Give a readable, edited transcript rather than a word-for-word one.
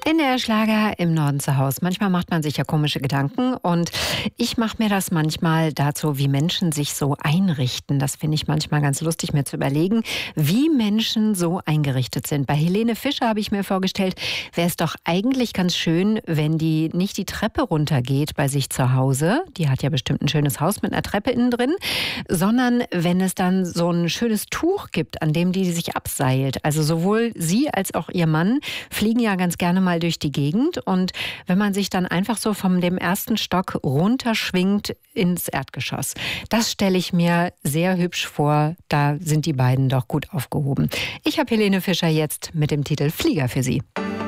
NDR Schlager im Norden zu Hause. Manchmal macht man sich ja komische Gedanken und ich mache mir das manchmal dazu, wie Menschen sich so einrichten. Das finde ich manchmal ganz lustig, mir zu überlegen, wie Menschen so eingerichtet sind. Bei Helene Fischer habe ich mir vorgestellt, wäre es doch eigentlich ganz schön, wenn die nicht die Treppe runtergeht bei sich zu Hause. Die hat ja bestimmt ein schönes Haus mit einer Treppe innen drin, sondern wenn es dann so ein schönes Tuch gibt, an dem die sich abseilt. Also sowohl sie als auch ihr Mann fliegen ja ganz gerne mal durch die Gegend und wenn man sich dann einfach so von dem ersten Stock runterschwingt ins Erdgeschoss. Das stelle ich mir sehr hübsch vor. Da sind die beiden doch gut aufgehoben. Ich habe Helene Fischer jetzt mit dem Titel Flieger für Sie.